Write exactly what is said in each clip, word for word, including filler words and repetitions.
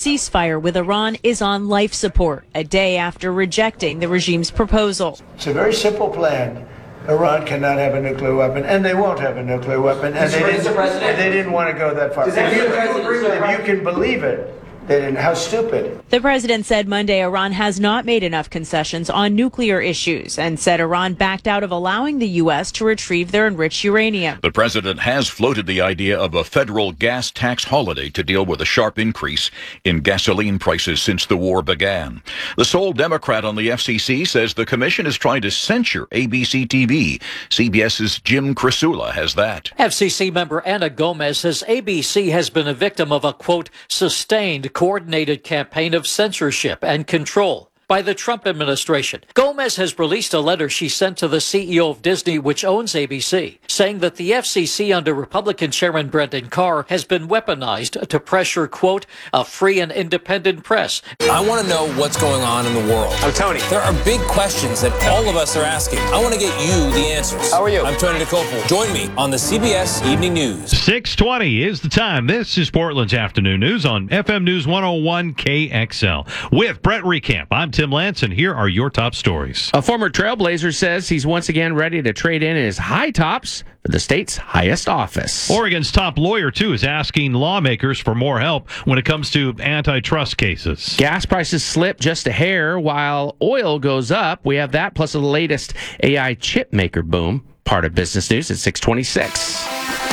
ceasefire with Iran is on life support, a day after rejecting the regime's proposal. It's a very simple plan. Iran cannot have a nuclear weapon, and they won't have a nuclear weapon, and they didn't, they didn't want to go that far. If you, if you can believe it, they didn't. How stupid. The president said Monday Iran has not made enough concessions on nuclear issues and said Iran backed out of allowing the U S to retrieve their enriched uranium. The president has floated the idea of a federal gas tax holiday to deal with a sharp increase in gasoline prices since the war began. The sole Democrat on the F C C says the commission is trying to censure A B C T V. CBS's Jim Krasula has that. F C C member Ana Gomez says A B C has been a victim of a, quote, sustained coordinated campaign of censorship and control by the Trump administration. Gomez has released a letter she sent to the C E O of Disney, which owns A B C, saying that the F C C under Republican Chairman Brendan Carr has been weaponized to pressure, quote, a free and independent press. I want to know what's going on in the world. I'm Tony. There are big questions that all of us are asking. I want to get you the answers. How are you? I'm Tony DeCopel. Join me on the C B S Evening News. six twenty is the time. This is Portland's Afternoon News on F M News one oh one K X L. With Brett Recamp, I'm Tim Lance, and here are your top stories. A former Trailblazer says he's once again ready to trade in his high tops for the state's highest office. Oregon's top lawyer, too, is asking lawmakers for more help when it comes to antitrust cases. Gas prices slip just a hair while oil goes up. We have that plus the latest A I chip maker boom. Part of Business News at six twenty-six.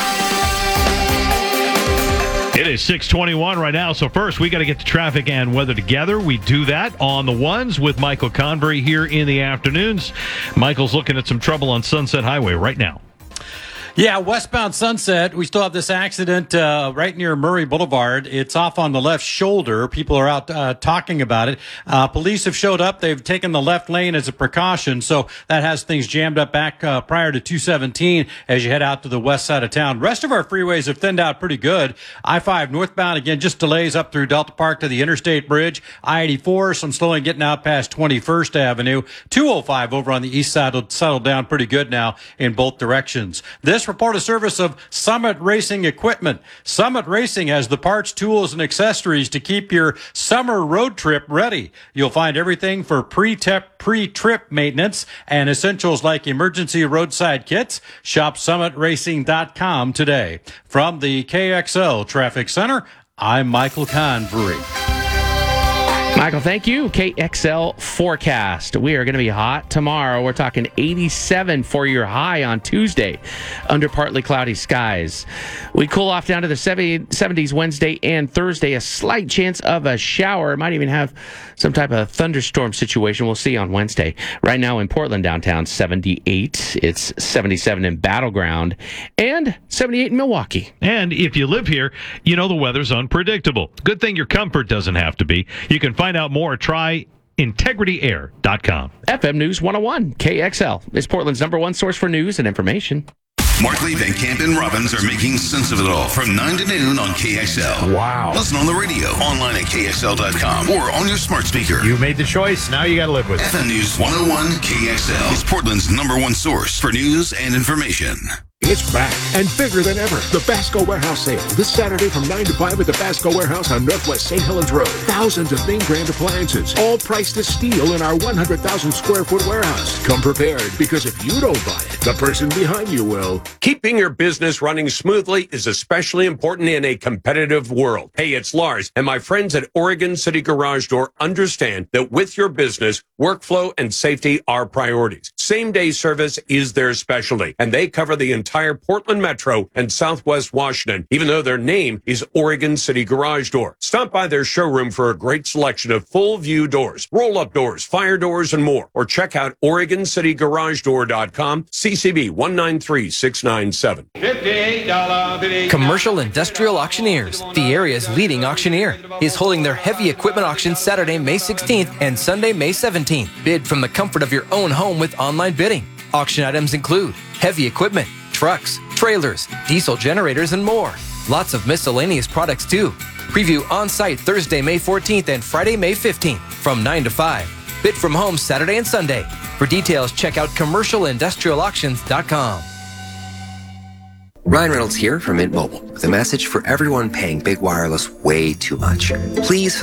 It is six twenty-one right now, so first we got to get to traffic and weather together. We do that on the ones with Michael Convery here in the afternoons. Michael's looking at some trouble on Sunset Highway right now. Yeah, westbound Sunset, we still have this accident uh, right near Murray Boulevard. It's off on the left shoulder. People are out uh, talking about it. Uh, police have showed up. They've taken the left lane as a precaution, so that has things jammed up back uh, prior to two seventeen as you head out to the west side of town. Rest of our freeways have thinned out pretty good. I five northbound, again, just delays up through Delta Park to the Interstate Bridge. I eighty-four, some slowing getting out past twenty-first Avenue. two oh five over on the east side will settle down pretty good now in both directions. This report a service of Summit Racing Equipment. Summit Racing has the parts, tools, and accessories to keep your summer road trip ready. You'll find everything for pre-trip, pre-trip maintenance and essentials like emergency roadside kits. Shop summit racing dot com today. From the K X L Traffic Center, I'm Michael Convery. Michael, thank you. K X L forecast. We are going to be hot tomorrow. We're talking eighty-seven for your high on Tuesday under partly cloudy skies. We cool off down to the seventies Wednesday and Thursday. A slight chance of a shower. Might even have some type of thunderstorm situation. We'll see on Wednesday. Right now in Portland downtown, seventy-eight. It's seventy-seven in Battleground and seventy-eight in Milwaukee. And if you live here, you know the weather's unpredictable. Good thing your comfort doesn't have to be. You can find out more. Try integrity air dot com. F M News one oh one K X L is Portland's number one source for news and information. Markley, Van Camp, and Robbins are making sense of it all from nine to noon on K X L. Wow. Listen on the radio, online at K X L dot com, or on your smart speaker. You made the choice. Now you got to live with it. F M News one oh one K X L is Portland's number one source for news and information. It's back and bigger than ever. The Basco Warehouse Sale. This Saturday from nine to five at the Basco Warehouse on Northwest Saint Helens Road. Thousands of name brand appliances, all priced to steal in our one hundred thousand square foot warehouse. Come prepared, because if you don't buy it, the person behind you will. Keeping your business running smoothly is especially important in a competitive world. Hey, it's Lars, and my friends at Oregon City Garage Door understand that with your business, workflow and safety are priorities. Same-day service is their specialty, and they cover the entire Portland Metro and Southwest Washington, even though their name is Oregon City Garage Door. Stop by their showroom for a great selection of full-view doors, roll-up doors, fire doors, and more. Or check out Oregon City Garage Door dot com, C C B one nine three six nine seven. Commercial Industrial Auctioneers, the area's leading auctioneer, is holding their heavy equipment auction Saturday, May sixteenth and Sunday, May seventeenth. Bid from the comfort of your own home with online bidding. Auction items include heavy equipment, trucks, trailers, diesel generators, and more. Lots of miscellaneous products, too. Preview on-site Thursday, May fourteenth and Friday, May fifteenth from nine to five. Bid from home Saturday and Sunday. For details, check out commercial industrial auctions dot com. Ryan Reynolds here from Mint Mobile with a message for everyone paying big wireless way too much. Please